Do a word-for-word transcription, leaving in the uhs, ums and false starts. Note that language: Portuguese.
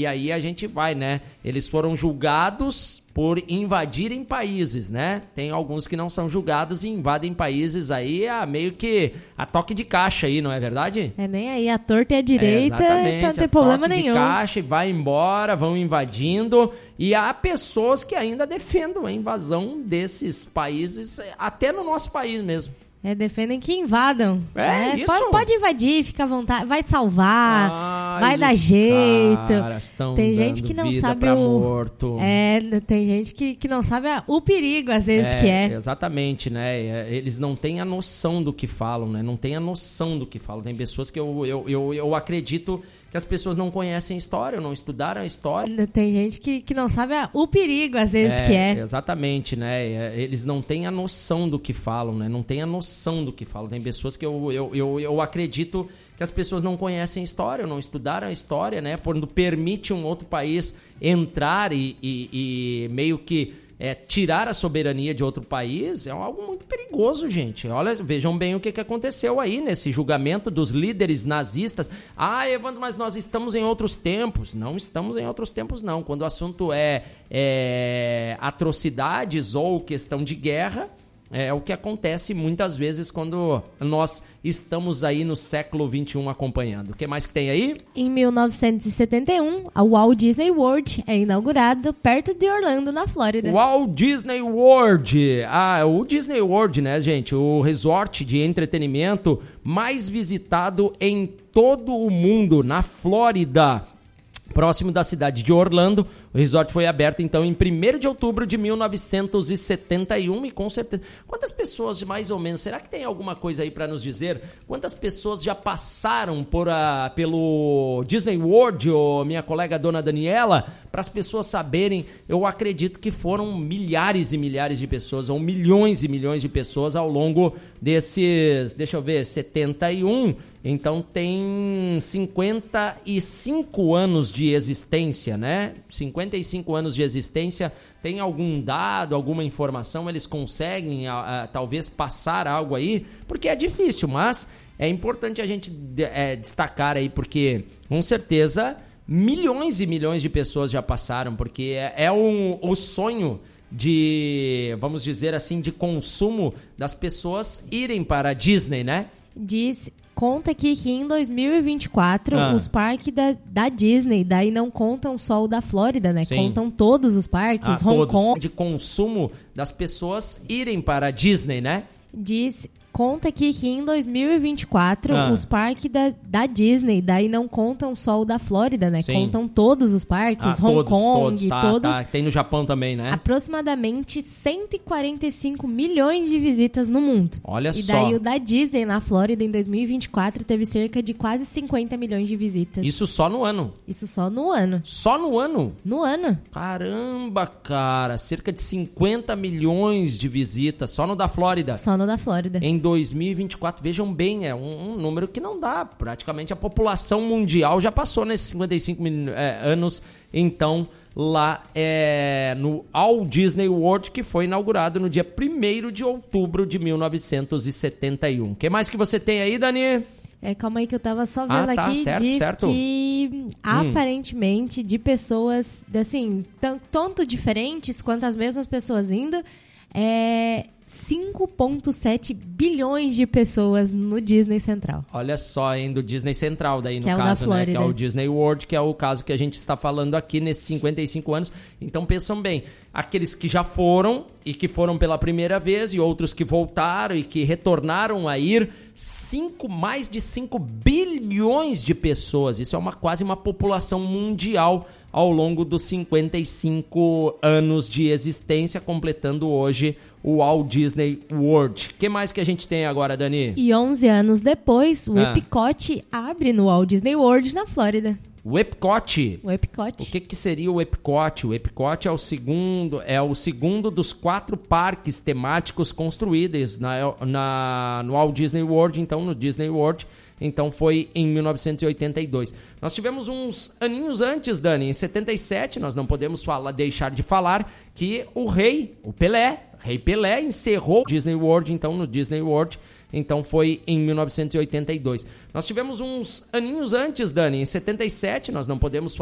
e aí a gente vai, né? Eles foram julgados por invadirem países, né? Tem alguns que não são julgados e invadem países aí, é meio que a toque de caixa aí, não é verdade? É nem aí, a torta e a direita, é, não tem problema nenhum. nenhum. De caixa e vai embora, vão invadindo, e há pessoas que ainda defendem a invasão desses países, até no nosso país mesmo. É, defendem que invadam. É, né? isso. Pode, pode invadir, fica à vontade, vai salvar, Ai, vai dar jeito. Tem gente que não sabe o morto. É, tem gente que, que não sabe a, o perigo às vezes é, que é. Exatamente, né? Eles não têm a noção do que falam, né? Não têm a noção do que falam. Tem pessoas que eu, eu, eu, eu acredito que as pessoas não conhecem a história, não estudaram a história. Tem gente que, que não sabe a, o perigo às vezes é, que é. Exatamente, né? Eles não têm a noção do que falam, né? Não têm a noção do que falam. Tem pessoas que eu, eu, eu, eu acredito que as pessoas não conhecem a história, não estudaram a história, né? Quando permite um outro país entrar e, e, e meio que É, tirar a soberania de outro país é algo muito perigoso, gente. Olha, vejam bem o que, que aconteceu aí nesse julgamento dos líderes nazistas. Ah, Evandro, mas nós estamos em outros tempos. Não estamos em outros tempos, não. Quando o assunto é, é atrocidades ou questão de guerra, é o que acontece muitas vezes quando nós estamos aí no século vinte e um acompanhando. O que mais que tem aí? Em mil novecentos e setenta e um, a Walt Disney World é inaugurado perto de Orlando, na Flórida. Walt Disney World. Ah, o Disney World, né, gente? O resort de entretenimento mais visitado em todo o mundo, na Flórida. Próximo da cidade de Orlando, o resort foi aberto então em primeiro de outubro de mil novecentos e setenta e um e com certeza... Quantas pessoas, mais ou menos, será que tem alguma coisa aí para nos dizer? Quantas pessoas já passaram por a, pelo Disney World, ou minha colega dona Daniela, para as pessoas saberem? Eu acredito que foram milhares e milhares de pessoas, ou milhões e milhões de pessoas ao longo desses, deixa eu ver, setenta e um... Então tem cinquenta e cinco anos de existência, né? cinquenta e cinco anos de existência. Tem algum dado, alguma informação? Eles conseguem a, a, talvez passar algo aí? Porque é difícil, mas é importante a gente é, destacar aí, porque com certeza milhões e milhões de pessoas já passaram, porque é, é um, o sonho de, vamos dizer assim, de consumo das pessoas irem para a Disney, né? Diz... Conta aqui que em dois mil e vinte e quatro, ah. os parques da, da Disney, daí não contam só o da Flórida, né? Sim. Contam todos os parques, ah, Hong todos. Kong. De consumo das pessoas irem para a Disney, né? Diz, conta aqui que em dois mil e vinte e quatro, ah. os parques da, da Disney, daí não contam só o da Flórida, né? Sim. Contam todos os parques, ah, Hong todos, Kong, todos. Tá, todos. Tá. Tem no Japão também, né? Aproximadamente cento e quarenta e cinco milhões de visitas no mundo. Olha e só. E daí o da Disney na Flórida em dois mil e vinte e quatro teve cerca de quase cinquenta milhões de visitas. Isso só no ano? Isso só no ano. Só no ano? No ano. Caramba, cara. Cerca de cinquenta milhões de visitas só no da Flórida. Só no da Flórida. Em dois mil e vinte e quatro, vejam bem, é um, um número que não dá. Praticamente a população mundial já passou nesses cinquenta e cinco mil, é, anos, então, lá é, no Walt Disney World, que foi inaugurado no dia primeiro de outubro de mil novecentos e setenta e um. O que mais que você tem aí, Dani? É, calma aí que eu tava só vendo ah, tá, aqui, certo, diz certo. que hum. aparentemente de pessoas, assim, t- tanto diferentes quanto as mesmas pessoas indo, é... cinco vírgula sete bilhões de pessoas no Disney Central. Olha só, hein, do Disney Central daí no que é caso, o da né? Que é o Flórida. Disney World, que é o caso que a gente está falando aqui nesses cinquenta e cinco anos. Então pensam bem, aqueles que já foram e que foram pela primeira vez e outros que voltaram e que retornaram a ir, cinco, mais de cinco bilhões de pessoas. Isso é uma, quase uma população mundial ao longo dos cinquenta e cinco anos de existência, completando hoje o Walt Disney World. O que mais que a gente tem agora, Dani? E onze anos depois, o Ah. Epcot abre no Walt Disney World, na Flórida. O Epcot. O Epcot. O que, que seria o Epcot? O Epcot é o segundo, é o segundo dos quatro parques temáticos construídos na, na, no Walt Disney World, então no Disney World. Então foi em mil novecentos e oitenta e dois. Nós tivemos uns aninhos antes, Dani, em setenta e sete, nós não podemos falar, deixar de falar que o rei, o Pelé, Rei Pelé, encerrou o Disney World, então no Disney World. Então foi em mil novecentos e oitenta e dois. Nós tivemos uns aninhos antes, Dani, em setenta e sete, nós não podemos